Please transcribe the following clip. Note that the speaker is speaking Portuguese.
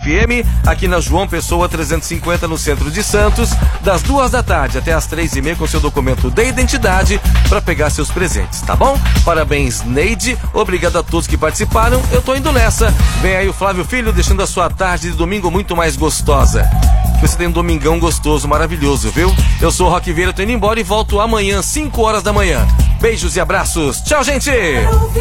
FM, aqui na João Pessoa 350, no centro de Santos, das 2 da tarde até as 3h30, com seu documento de identidade para pegar seus presentes, tá bom? Parabéns, Neide. Obrigado a todos que participaram. Eu tô indo nessa. Vem aí o Flávio Filho, deixando a sua tarde de domingo muito mais gostosa. Você tem um domingão gostoso, maravilhoso, viu? Eu sou o Roque Vieira, tô indo embora e volto amanhã, 5 horas da manhã. Beijos e abraços. Tchau, gente!